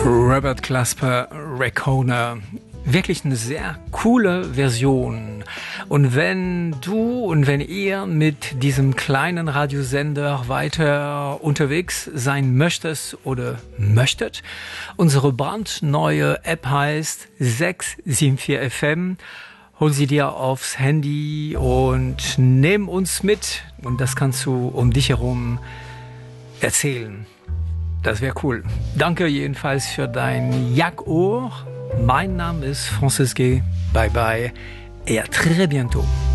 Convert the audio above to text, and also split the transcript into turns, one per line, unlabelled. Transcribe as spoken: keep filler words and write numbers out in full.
Robert Glasper, Recona. Wirklich eine sehr coole Version. Und wenn du und wenn ihr mit diesem kleinen Radiosender weiter unterwegs sein möchtest oder möchtet, unsere brandneue App heißt sechs sieben vier F M. Hol sie dir aufs Handy und nimm uns mit. Und das kannst du um dich herum erzählen. Das wäre cool. Danke jedenfalls für dein Jackohr. Mein Name ist Francis G. Bye bye et à très bientôt.